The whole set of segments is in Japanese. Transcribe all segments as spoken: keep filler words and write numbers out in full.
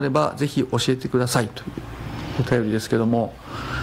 ればぜひ教えてくださいというお便りですけども、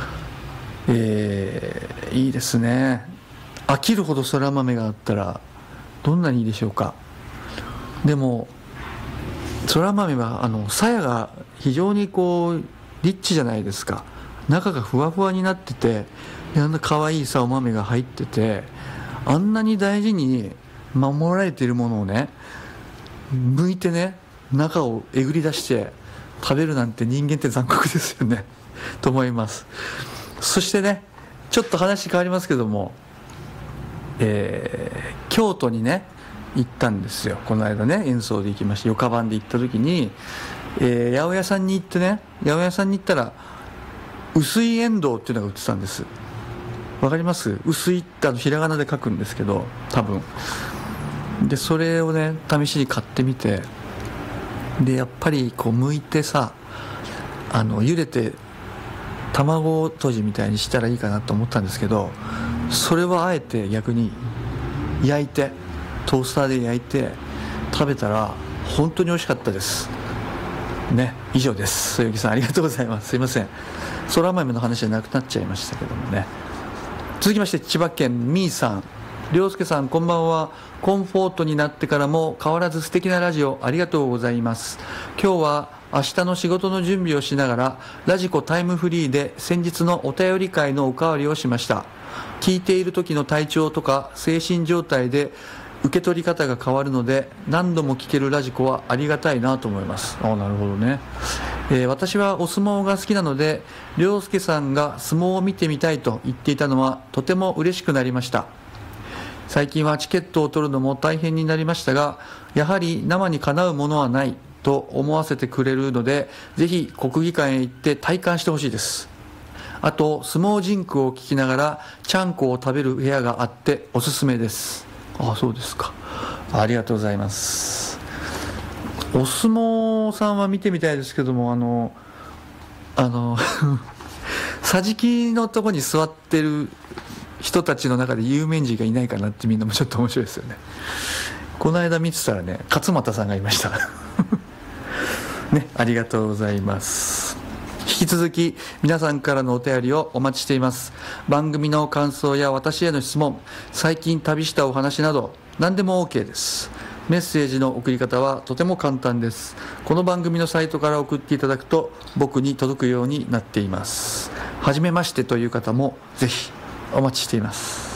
えー、いいですね。飽きるほどそら豆があったらどんなにいいでしょうか。でもそら豆はあの鞘が非常にこうリッチじゃないですか。中がふわふわになってて、あんな可愛いさお豆が入ってて、あんなに大事に守られているものをね、剥いてね、中をえぐり出して食べるなんて人間って残酷ですよねと思います。そしてね、ちょっと話変わりますけども、えー、京都にね行ったんですよ。この間ね、演奏で行きまして、よかばんで行った時に、えー、八百屋さんに行ってね、八百屋さんに行ったら薄いエンドウっていうのが売ってたんです。わかります？薄いってあのひらがなで書くんですけど、多分でそれをね試しに買ってみて、でやっぱりこう剥いてさ、あの茹でて卵とじみたいにしたらいいかなと思ったんですけど、それはあえて逆に焼いてトースターで焼いて食べたら本当に美味しかったですね。以上です。そよぎさんありがとうございます。すいません、そら豆の話じゃなくなっちゃいましたけどもね。続きまして千葉県みーさん、涼介さんこんばんは。コンフォートになってからも変わらず素敵なラジオありがとうございます。今日は明日の仕事の準備をしながらラジコタイムフリーで先日のお便り会のおかわりをしました。聞いている時の体調とか精神状態で受け取り方が変わるので、何度も聞けるラジコはありがたいなと思います。ああ、なるほどね。えー、私はお相撲が好きなので、涼介さんが相撲を見てみたいと言っていたのはとても嬉しくなりました。最近はチケットを取るのも大変になりましたが、やはり生にかなうものはないと思わせてくれるので、ぜひ国技館へ行って体感してほしいです。あと相撲ジンクを聞きながらちゃんこを食べる部屋があっておすすめです。ああ、そうですか。ありがとうございます。お相撲さんは見てみたいですけども、あのあの桟敷のとこに座ってる人たちの中で有名人がいないかなってみんなもちょっと面白いですよね。この間見てたらね、勝俣さんがいましたね。ありがとうございます。引き続き皆さんからのお便りをお待ちしています。番組の感想や私への質問、最近旅したお話など何でも OK です。メッセージの送り方はとても簡単です。この番組のサイトから送っていただくと僕に届くようになっています。はじめましてという方もぜひお待ちしています。